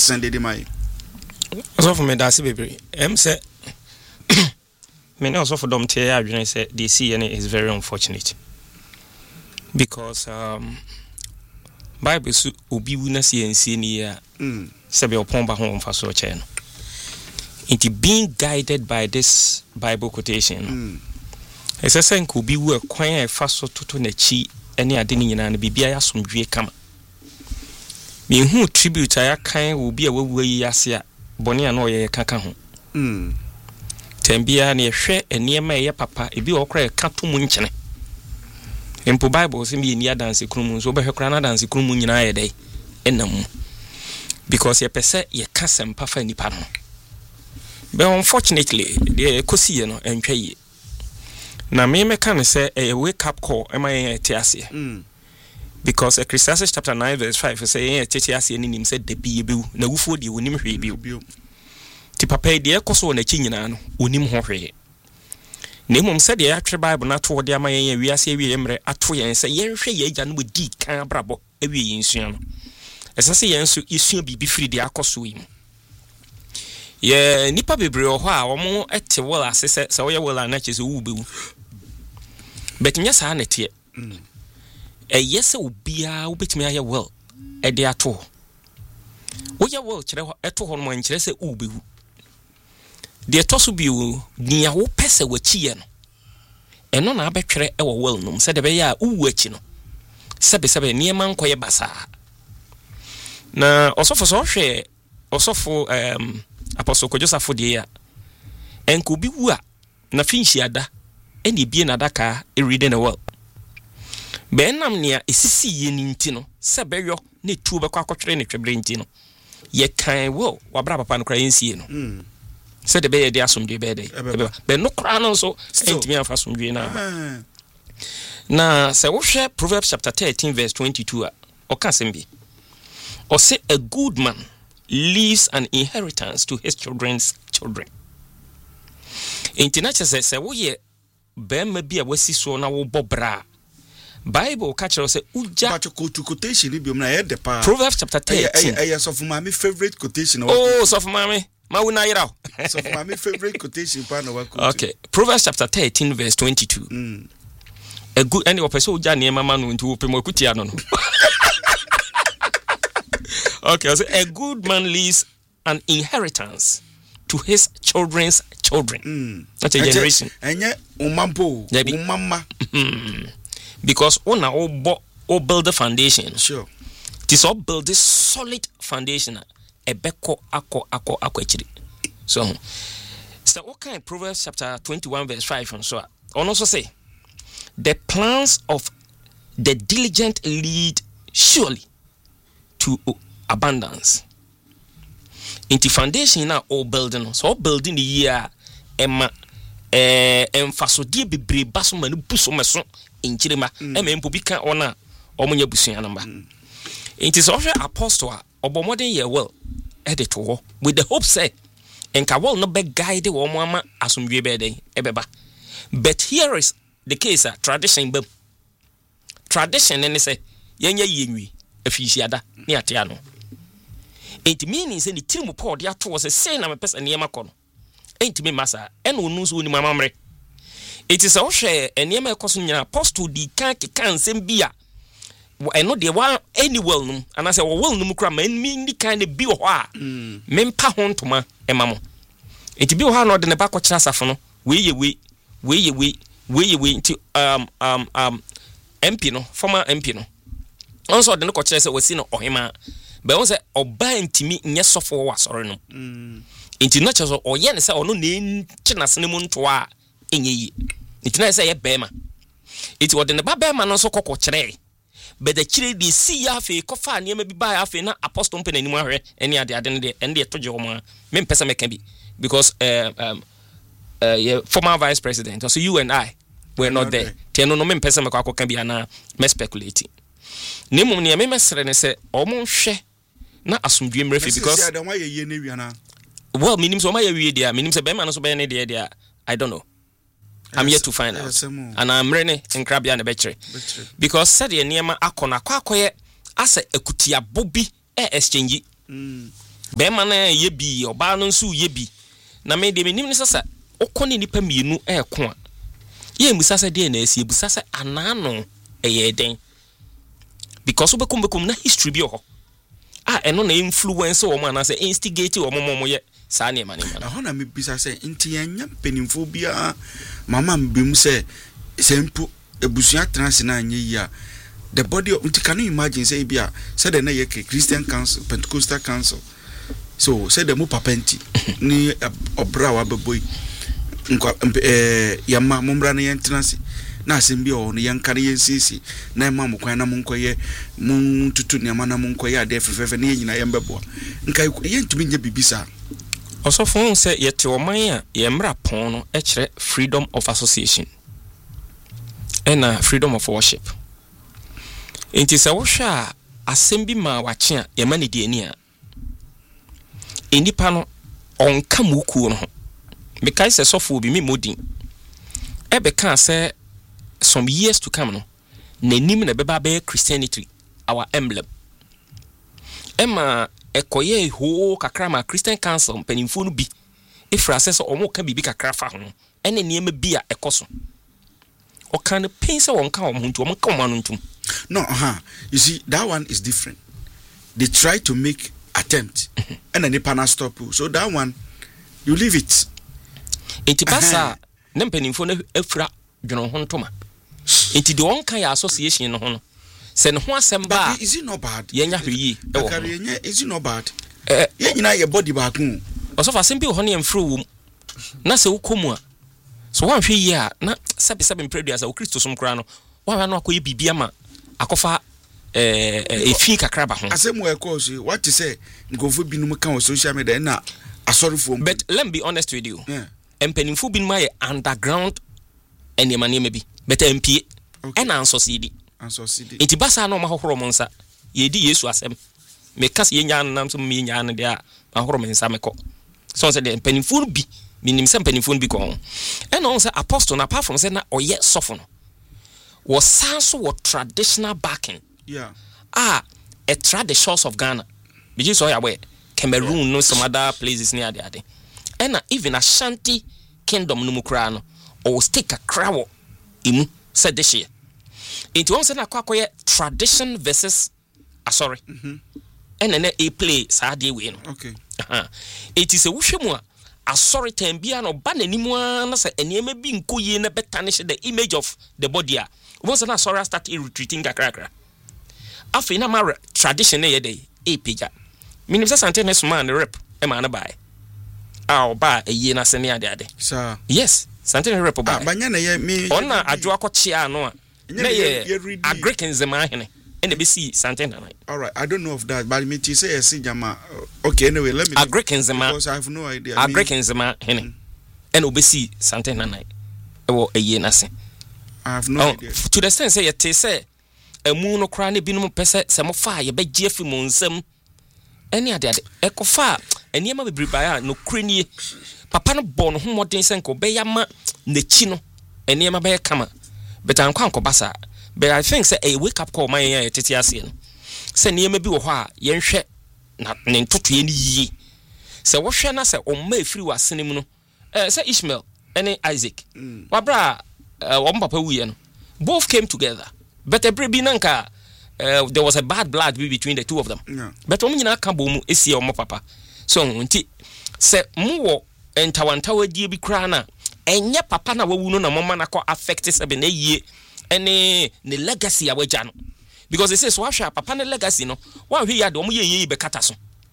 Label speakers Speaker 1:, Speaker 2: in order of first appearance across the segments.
Speaker 1: send the my.
Speaker 2: So for me, that's baby. Say, me also for them tell you say the CNA is very unfortunate because Bible su obi wu na CNC ni ya se be opon ba ho mfa so che no. Into being guided by this Bible quotation. Ese sen ko bi wu akwan e fa so toto na chi ene ade ni nyina na bibia ya somdwe kama. Me hu tribute aya kan obi a wawu yi ase a boni ana oye kaka ho. Tembia na ehwe eniema eye papa ebi okra ka to mu nkyene. Empo Bible se me ni adanse krumu so behwekra na adanse krumu nyina ye dai enam. Because ye pese ye ka sempa fa nipa no. But unfortunately, the kosi no entwa yi. Na me can say a wake up call am I tiase. Because Ecclesiastes chapter 9 verse 5 say tiase ni nim said the bibu na wufo de wonim hwe bi. Ti papa de ekoso na chi nyina no onim ho hwe. Na mum said the actual Bible na to de ama yen wiase wie emre ato yen say yen hwe ye agya no di kan abrabo awie yen sua no. Esase yen so isua bibi firi de akoso yi. Ye nipa bebre ho a omo ete wol asese se wo ye wol ana chese wo bewu. Bet nya sa na tie. Yese obia wo betimi aye wol e de ato. Wo ye wol kire eto ho no nkire se wo bewu. De toso biu nia wo pese wachi ye no. Eno na abetwere e wo wol no se de be ya wo achi no. Sebe niema nkoye basa. Na osofo so hwe osofo Apostle Kojosafo de ya enko bi wu a na finchi ada ene bie na daka e reading the world benam nia esisi ye ni nti no se beyo na etu be kwa akotwere ne twebere nti no ye kan wo wabra papa no kra yensie no se de be ye de asomdwe be de be no kra no so entimi afa asomdwe na se wo hwe Proverbs chapter 13 verse 22 a okasembi o say a good man leaves an inheritance to his children's children. Intinache se wo ye bema bia wasi so na wo bobra. Bible catch us say uja
Speaker 1: but quotation bi na ye de pa.
Speaker 2: Proverbs chapter 13.
Speaker 1: So for my favorite quotation.
Speaker 2: Oh, so for my ma una yira.
Speaker 1: So for my favorite quotation pa na wa.
Speaker 2: Okay, Proverbs chapter 13 verse 22. A good any person uja ne mama no nti wo pe mo kutia no. Okay, so a good man leaves an inheritance to his children's children. That's a generation. Because ona o build the foundation.
Speaker 1: Sure.
Speaker 2: This all build this solid foundation. Ebeko ako achiri. So what kind of Proverbs chapter 21 verse 5 and so on also say the plans of the diligent lead surely to abundance. Into foundation na all building. So all building the year emma emfasodie bebre baso manu buso meso inchirema emempo bi kan ona omonya busuan namba. It is also apostle obomodin ye well edit wo with the hope say enka will no be guide wo mo ama asomdwe be den ebeba. But here is the case tradition be tradition ne say yenya yenwi afisiada ni atia no. It means any team pod ya to was a say na me person niema kono. Enti me masa en onu so ni mamamre. It is a share eniema ekoso nyina apostle di kan nsem bia. Eno de wa any well num and I say well num kra man mi ndi kan de bi ho a. Mempa ho ntoma emamo. Enti bi ho ha no de ne ba ko kira safo no. We nti MP no former MP no. Also de no ko kira say wasi no ohema. But once oba ntimi nye sofo wa soro no. Nti na cheso oye ne say ono na chinase mu nto a enye yi. Nti na say ye bema. Nti wode ne ba bema no so kokko kire. But the kire di si ya fe kofa ne ma bi ba ya fe na apostle mpe nanimu ahwe ene ade ne de ende toje wo ma. Me mpesa meka bi because former vice president so you and I were not there. Teno no me mpesa meka akoka bi ana me speculating. Nemu ne me mesre ne say omo hwe na asumdwe mrefi because well minim so ma ya wie dia minim se be ma no so be ne dia I don't know. I'm yet to find out. And I'm rene nkrabia na bechere because said ye niema akona kwakoye asa ekutia bobi exchange be man ye bi oba no nso ye bi na me de menim ne sasa okone nipa mienu eko a ye musasa de na esi ebusasa anano eye den because obekom na history bi ho eno na influence o mo na say instigate o mo ye sa na ema na
Speaker 1: ho na me bisa say nti yanya penimfo bia mama mbem say sempo ebusua trans na anye ya the body of can you imagine say bia say the na ye Christian Council Pentecostal Council so say the mo papenti ni obra wa beboy yamma mumbra na yentrance na asembi o no yankare yensisi na ema mo kwan na mo nkoye mo tutu ne ama na mo nkoye ade fefefe na nyina yembeboa nkai yentumi nya bibisa
Speaker 2: osofo say yete oman a yemra pon no e kire freedom of association and freedom of worship. It is a washa asembi ma wache a yemani de ani a enipa no onka muku no because se sofo bi me modin e be kan say some years to come no nanim na beba be Christianity our emblem ema ekoye ho kakra ma Christian Council penimfo no bi ifra se omo ka bibi kakra fa ho ene niam bi a ekoso o kan pain se won ka omo ntu omo ka omo ntu.
Speaker 1: No, you see, that one is different. They try to make attempt, and then they panel stop you. So that one, you leave it.
Speaker 2: Enti basa, nempenimfo na efra dwono ho ntoma. Enti de won kan ya association no ho no. Se ne ho asem ba.
Speaker 1: Is it not bad?
Speaker 2: Yenya hweyi.
Speaker 1: Is it not bad? Ye nyina ye body back mu.
Speaker 2: Oso fa simple ho ne emfro wo. Na se wokomu a. So wan hweyi a na sabe mpredua sa wo Kristo som kra no. Wa na akoye bibia ma akofa efi kakra ba ho.
Speaker 1: Asem we call say what to say ngofo binum kan on social media na asori fo.
Speaker 2: But let me be honest with you. Empenimfo binum aye underground eniema bi. But MP and answer CD. Iti basa no mahoro monsa. Yedi Yesu asem. Me kas ye nya nam so me nya ne dia mahoro mensa meko. So say the empenimfo bi minim se empenimfo bi ko. And on say apostle apart from say na oye sofo no. Was sanso what traditional backing.
Speaker 1: Yeah.
Speaker 2: A trad the shores of Ghana. Because so ya we Cameroon no some other places near there. And even Ashanti Kingdom no mukra no or stick a crow imu said this year. It won't say na kwakoye tradition versus sorry. And then a play sadi we no.
Speaker 1: Okay.
Speaker 2: It is a wushemu a sorry time bia no ban anymore na say enema bi nkoye na betanish the image of the body. Once na sorry start retreating kakra. Afi na mara tradition na ye dey pija. Minim say sante na suma na rep e ma na bai. Ba eye na se ne ade.
Speaker 1: Sir.
Speaker 2: Yes, sante na rep ba.
Speaker 1: Banya na ye me.
Speaker 2: Ona adwo akochia no a. Na ye Agricans ma hene. And the BC sante na.
Speaker 1: All right, I don't know of that, but me say yes jama. Okay, anyway, let me
Speaker 2: Agricans ma.
Speaker 1: Because I have no idea.
Speaker 2: Agricans ma hene. And obesi sante na na. E wo eye na se.
Speaker 1: I have no idea.
Speaker 2: To the extent say yete say emu no kra ne binum pese se mo fa ye begie fi mo nsam ene ade ekofa eniema bebribaya no krenie papa no bo no homoden se nko be yama na chi no eniema be kama but anko basa but I think say a wake up call my tete ase no se niema bi wo ho a ye nhwe na ne ntoto ye ni yi se wo hwe na se o ma efiri wasene mu no se Ishmael ene Isaac wabra papa wuye no both came together but a brebi nanka there was a bad blood between the two of them.
Speaker 1: Yeah.
Speaker 2: But nyina ka bom esi o papa so nti se muwo entawantawa die bi kra na enye papa na wawu no na mama na ko affect se be na yie ene ne legacy a waja no because they say so ahwa papa ne legacy no wan hwe ya de ye be kata so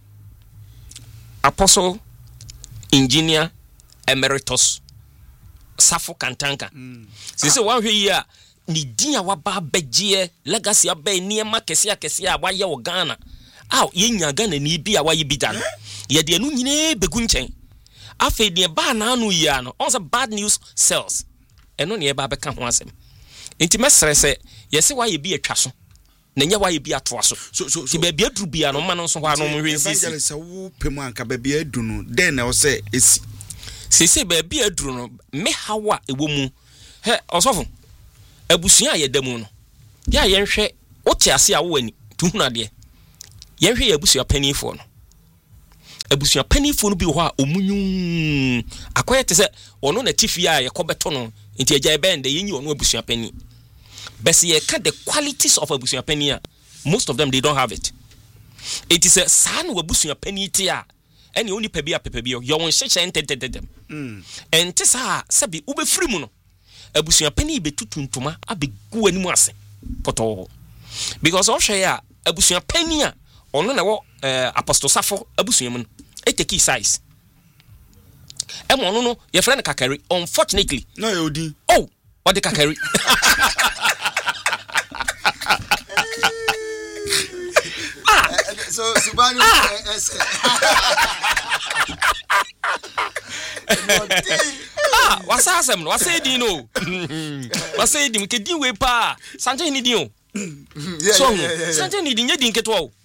Speaker 2: Apostle Engineer Emeritus Safo Kantanka. Say wan hwe ya ni dia waba begie legacy abai niema kese a waye wo Ghana. Ye nya Ghana ni bi a waye bi da no. Ye de anu nyine begu nchen. Afa de ba na anu ya no. On bad news sells. Eno ne ba beka ho asem. Enti mesere se ye se waye bi atwa so. Na nya waye bi atoa so. So ti ba bi aduru bi ano ma no so ho ano mo hwe sisi.
Speaker 1: Evangelist wo pemu anka ba bi adu no den na wo se esi.
Speaker 2: Sisi ba bi aduru no me hawa ewo mu. He osofo abusuan ye damu no ya yenhwe wote ase a wo ani tuhuna de yenhwe ye abusua panifo no abusua panifo no bi ho a omunyu akoye te se ono na tifi a yekobeto no nti agya bend yenyi ono abusua pani but ye ka the qualities of abusua pani a most of them they don't have it is a san abusua pani ti a ene oni pa bi a pepa bi yo won hyehyɛ ntedededem ente sa sabi ubefiri mu no abusua pani betutuntuma abegu animu ase poto because ohwe ya abusua pani a ono na wo apostle Safo abusua mu no eteki size emo ono no ye friend kakari unfortunately
Speaker 1: no yodi
Speaker 2: oh what the kakari
Speaker 3: so Subani
Speaker 2: wasa asem no wasa di no wasa di ke di we pa sanje ni di o so sanje ni di nyedi nketo o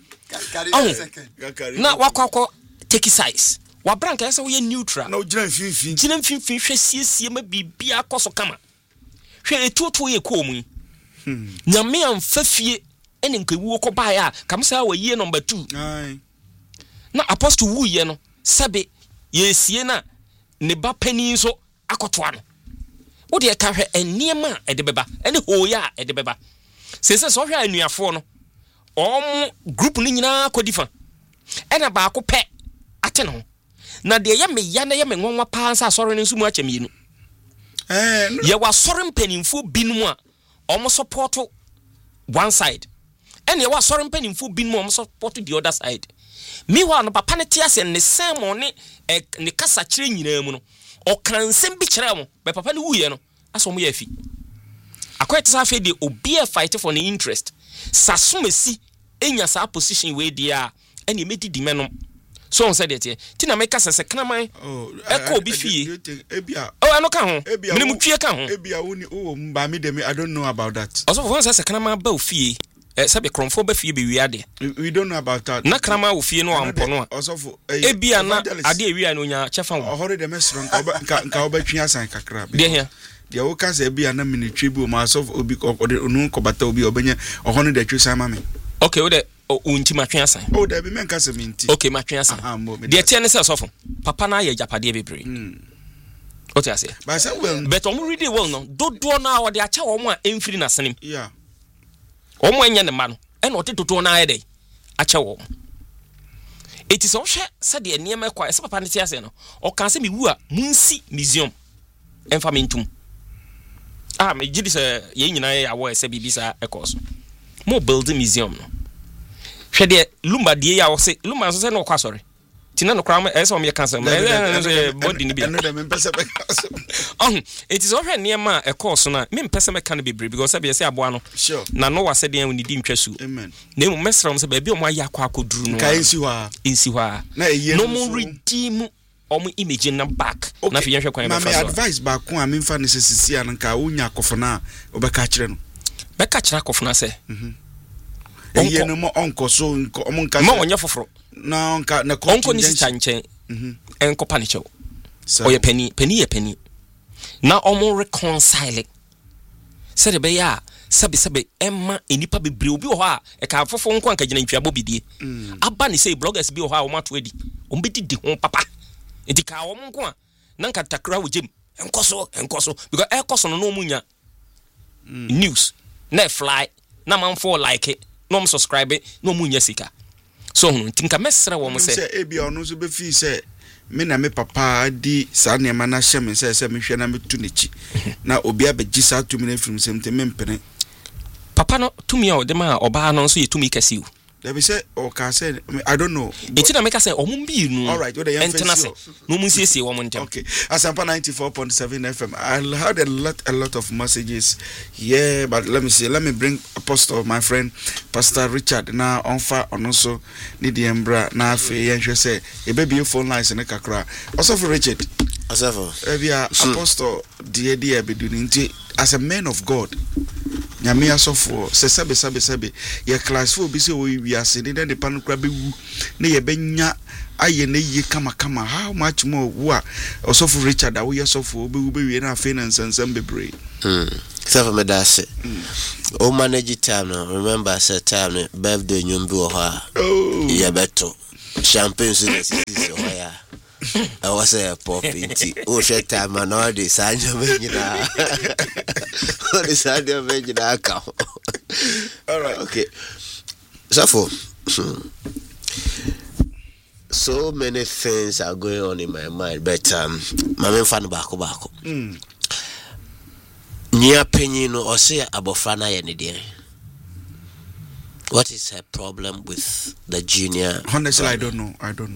Speaker 2: na wakwa take size wa branka ese wo ye neutral
Speaker 1: na ojira mfimfin
Speaker 2: hwe siesie ma bibia koso kama hwe etuoto ye komu nyame amfafie ene nkewu ko ba ya kamsa wa yie number 2 na apostle wu ye no sabe ye sie na ne ba pani so akotoa no wo de ka hwe eniema edebeba ene hoya edebeba sese so hwe anuafo no group ni nyina kodifa ena ba ko pe ate no na de ya me ya na ya me nwanwa pa nsa asore nsu mu achamienu ye wa sore mpanimfo binum a omo support one side ene ye wa sore mpanimfo binum omo support the other side miwa no papa ne tiase ne semo ne kasa kire nyina mu no o kansem bi kire mo be papa ne wuye no aso mo ya fi akwete sa fe de obi a fight for the interest sasumesi enya sa position we dia ene medidi menom so on said it ti na make sese knaman eko obi fie
Speaker 1: ebia
Speaker 2: ano ka ho mini mu twie ka ho
Speaker 1: ebia woni mba me dem I don't know about that
Speaker 2: also for sese knaman ba ofie sabe kromfo ba fie be wiade
Speaker 1: we don't know about that
Speaker 2: na knaman ofie no ampo no
Speaker 1: also for
Speaker 2: ebia na ade ewia no nya chefa ho
Speaker 1: ohore dem esro nka obatwi asan kakra
Speaker 2: de here
Speaker 1: de wo ka se ebia na minitwe bi o ma so obi onu kobata obi obenya ohone de twe san ma me
Speaker 2: okay we de unti matwe asan
Speaker 1: oh da bi men ka se minti
Speaker 2: okay matwe asan de tie ne se sofo papa na ye japade bebre what you say
Speaker 1: but say well
Speaker 2: but omo ready well no dodo na wo de acha omo a emfiri na senem
Speaker 1: yeah
Speaker 2: omo enya ne ma no e no dodo na ye dey acha wo it is on hwe se de niam kwa se papa ne tie ase no o kan se mi wu a munsi museum emfa mentum me gidi se ye nyina ye awo se bibisa ekos mo build museum no hwe de lumba de ya wo se lumba so se no kwa sorry tina no kra e se o me cancer body ni bi
Speaker 1: no dem pese be
Speaker 2: it is over niam ekos na me pese me kan bebre because se be se abo ano
Speaker 1: sure
Speaker 2: na no wase de ni di ntwasu
Speaker 1: amen
Speaker 2: na mu mesram se ba bi o mo aya akwa akoduru no
Speaker 1: ka ensi hwa
Speaker 2: na eye no mo redeem omo image na back na fi yenhwe kwan be fa so
Speaker 1: advice ba ko a me mfa ne sesisi an ka wonya akofo na obeka kire no
Speaker 2: beka kire akofo na se
Speaker 1: eye no mo onko so omo nka
Speaker 2: ma onye foforo
Speaker 1: na onka na
Speaker 2: onko ni sita nchen enko panicho oye penny ye penny na omo reconcile se de be ya sabe emma enipa bebre obi ho a e ka fofo nko anka gina ntwa bobidie aba ni say bloggers bi ho a o mato adi o mbedidi ho papa enti ka wo nko a na nka takra wo jem enkoso because enkoso no munya news na fly na man for like it no subscribe no munya sika so ntinka mesra wo mo se
Speaker 1: ebi ono so be fi se me na me papa di sa ne ma na hye me se me hwe na metu nechi na obi abegi sa tu me na film se mte me mpene
Speaker 2: papa no tumi o de ma oba no so ye tumi kasi o
Speaker 1: they be say o ka say I don't know
Speaker 2: it na make say o mo bi nu
Speaker 1: all right what they
Speaker 2: say no mo siesie wo mo ntem
Speaker 1: okay Asampa 94.7 FM I heard a lot of messages yeah but let me bring apostle my friend Pastor Richard na onfa onoso ni di embra na afi yenhwe say e be bi phone lines ne kakra also for Richard
Speaker 3: asafo
Speaker 1: ebia apostle die bedu nti as a man of God nyame asofo se sebe ye class 4 bi se wo wi ase de de panu kra bewu ne ye benya aye ne ye kama how much more wo osofo Richard awo ye sofo bewu bewie na afi na nsansam bebre
Speaker 3: safa medase o manage time no remember say time birthday nyum bi wo ha ye beto champagne so this is why I was a pop into oh shit time and all this I know all this I know all right, okay. So many things are going on in my mind, but my main fan back. Nia penny no or say abofana yenide. What is her problem with the junior?
Speaker 1: Honestly, I don't know.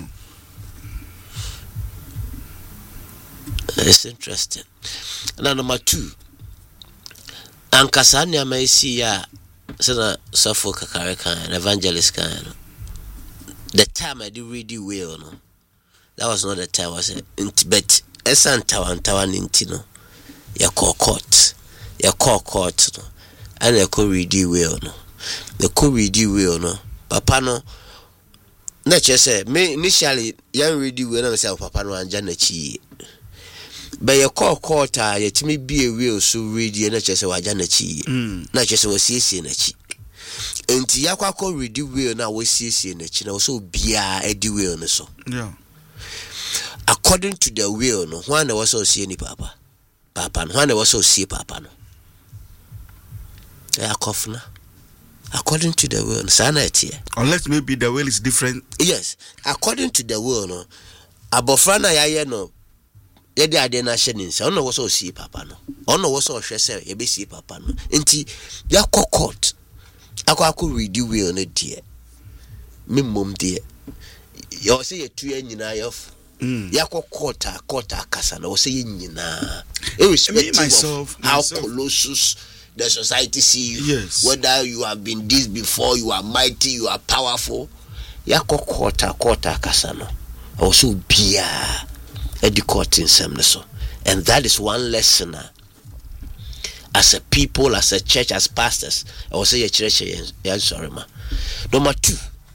Speaker 3: It's interesting. Now number 2. Ankasanya may see ya sana Safo Kakareka and evangelist kind. The time I did read you well, no. That was not the time I said but Esan Tawan Intino. Ya call court, no. And ya call read you well, no. The call read you well, no. Papa no. Nature say me initially young read you well and say Papa no and Janachi. But your call quarter, yet me be a real so read you nature say Wajanachi. Nature say was CC Nachi. And Tiako read you well now was CC Nachi. Now so be a do will so.
Speaker 1: Yeah.
Speaker 3: According to the will, no one was so see any Papa, and one was so see Papa. No. They are coughing. According to the will, sanity.
Speaker 1: Unless maybe the will is different.
Speaker 3: Yes, according to the will, no. Abofrana ya no. Yedi ade na hye ninsa ono wo so see Papa no ono wo so hwe se ye be see Papa no enti ya court akwa read will no die memmom die yo se ye tu anyina yof ya court akasa na wo se ye nyina irrespective of how close the society see you,
Speaker 1: yes.
Speaker 3: Whether you have been this before, you are mighty, you are powerful, ya court akasa no wo so bia educating some so, and that is one lesson as a people, as a church, as pastors. I will say a church. Sorry, ma. Number 2,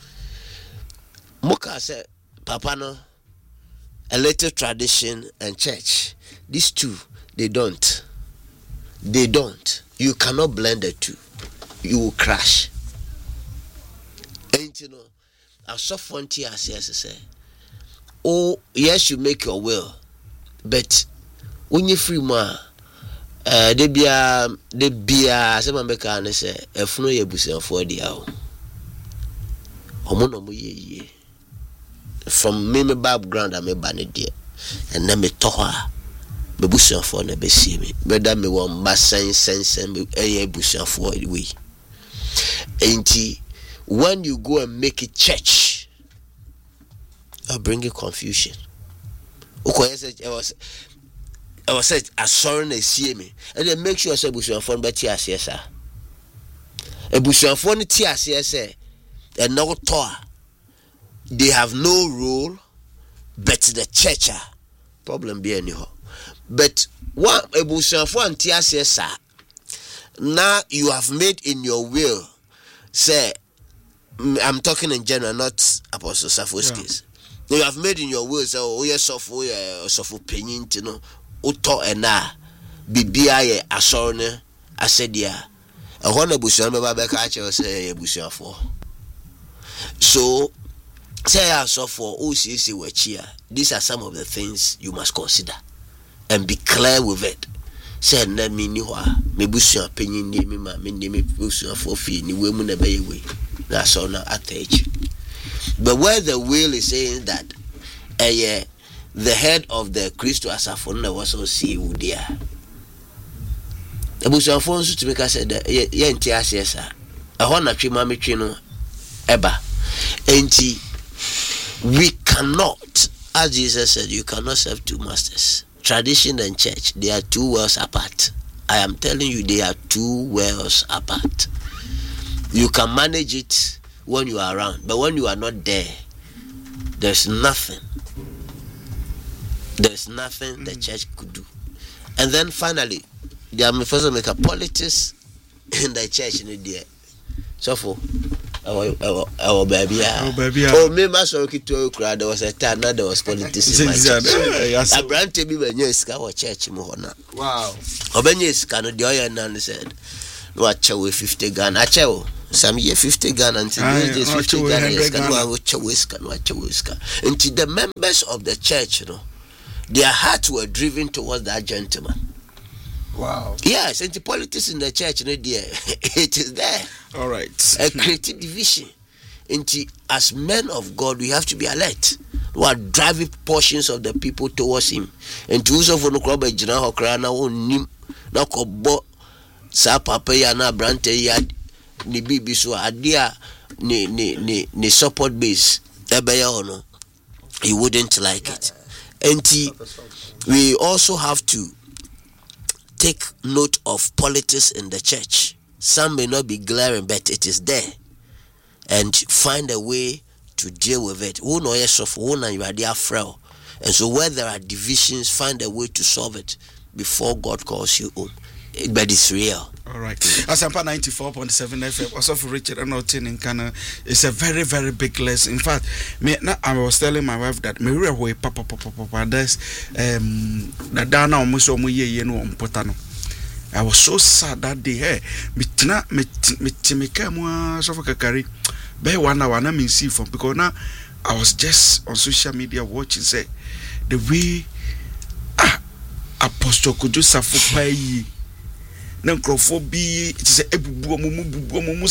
Speaker 3: Muka said, Papa no, a little tradition and church. These two, they don't. You cannot blend the two. You will crash. And you know, I saw frontier as say. Oh, yes, you make your will, but when you free ma, they be some make an say, if no ye busi for the hour. Omono ye. From me background, I me banny dear, and then me toha, me busi for ne be see me, whether me want massage sense and me a busi for the way. Ain't when you go and make it church. I'll bring you confusion. I was said, as sorry they see me, and then make sure I say Bushman phone by TSS. A Bushman phone TSS, and no tour. They have no rule, but the church problem be anyhow. But what a Bushman phone TSS, now you have made in your will, say, I'm talking in general, not Apostle Safo's case. You have made in your will, so yes, of penny, you know, Uto and na Bibia, a sorne, I said, yeah, a honor bushel, my catcher, say a bushel for. So, say I saw for OCC were cheer. These are some of the things you must consider and be clear with it. Say, let me know, me bushel opinion, name me bushel for fee, ni women a bay way. That's all now attach. But where the will is saying that the head of the Christo Asafona was also see Udia. The Bushafons to make us said, Yentiasa, a honor Chimami Chino Eba. And we cannot, as Jesus said, you cannot serve two masters. Tradition and church, they are 2 worlds apart. I am telling you, they are 2 worlds apart. You can manage it when you are around, but when you are not there, there's nothing the church could do. And then finally, they are first make a politics in the church in the day. So for our baby, oh me master to crowd, there was a time now there was politics in my church. I branded me when you our church mohona. Wow. Obenyes can the oil and said, no, I chow with 50 gun, I chow. some year 50 Ghana until those 50 Ghana is until the members of the church, you know, their hearts were driven towards that gentleman.
Speaker 1: Wow.
Speaker 3: Yes, and the politics in the church, you know, it is there.
Speaker 1: All right.
Speaker 3: A creative division. And as men of God, we have to be alert. We are driving portions of the people towards Him. And to also for no club, Jina Hokrana won Nim, no Kobo, Sa Papa Yana Brante Yad, Ni Bibi so Adia, ni support base, Ebeyono. He wouldn't like it. And we also have to take note of politics in the church. Some may not be glaring, but it is there. And find a way to deal with it. Who know yourself, who know you are there frail. And so where there are divisions, find a way to solve it before God calls you home. But it's real.
Speaker 1: All right. Asampa 94.7 FM. Also for Richard and Otin in Ghana. It's a very, very big lesson. In fact, I was telling my wife that me way papa there's that Dana almost ye no potano. I was so sad that day. Hey, me came so for carry. Be 1 hour na me see from because now I was just on social media watching say the way Apostle could just suffer yi na nkrofobia it is ebubu omumu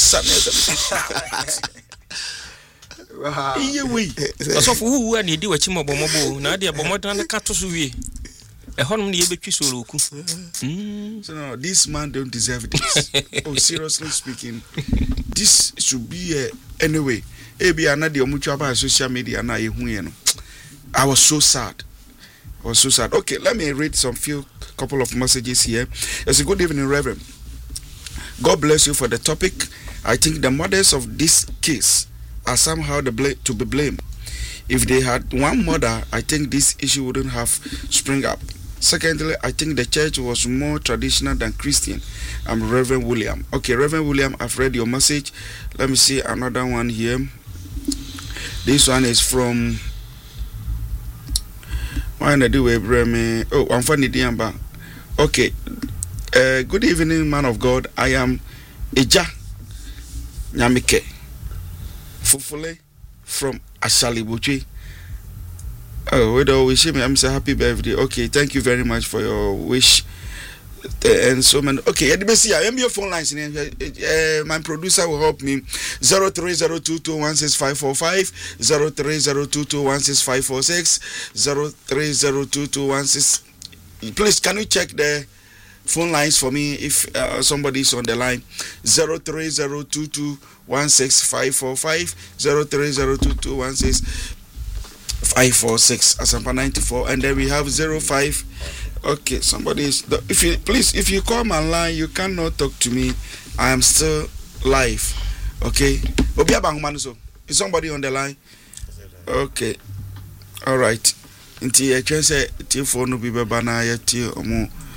Speaker 1: wow we
Speaker 2: so for who and di wachi mobomobo na de bomodan na kato so wie ehonum ne yebetwi soroku
Speaker 1: so no, this man don't deserve this. Oh, seriously speaking, this should be anyway ebi anade omuchu aba social media na yehu ye no. I was so sad. Okay, let me read some couple of messages here. It's a good evening, Reverend. God bless you for the topic. I think the mothers of this case are somehow to be blamed. If they had one mother, I think this issue wouldn't have sprung up. Secondly, I think the church was more traditional than Christian. I'm Reverend William. Okay, Reverend William, I've read your message. Let me see another one here. This one is from... I'm funny Diamba. Okay. Good evening, man of God. I am Eja Nyamike Fufule from Ashalibuchi. Oh, we don't wish me. I'm so happy birthday. Okay, thank you very much for your wish. And so many. Okay, let me see. I am your phone lines. My producer will help me. 0302216545, 0302216546, 03022165. Please, can you check the phone lines for me if somebody is on the line? 0302216545, 0302216546. Asampa 94, and then we have 05. Okay, somebody is. If you call my line, you cannot talk to me. I am still live. Okay. Is somebody on the line? Okay. All right. Until I can say, phone will be bana